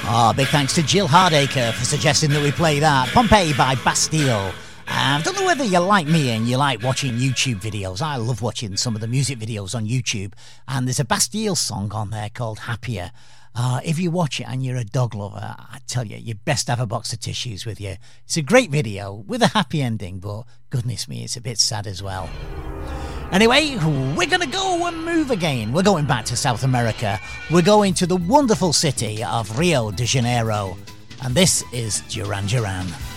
Oh, big thanks to Jill Hardacre for suggesting that we play that. Pompeii by Bastille. I don't know whether you're like me and you like watching YouTube videos. I love watching some of the music videos on YouTube. And there's a Bastille song on there called Happier. If you watch it and you're a dog lover, I tell you, you best have a box of tissues with you. It's a great video with a happy ending, but goodness me, it's a bit sad as well. Anyway, we're going to go and move again. We're going back to South America. We're going to the wonderful city of Rio de Janeiro. And this is Duran Duran.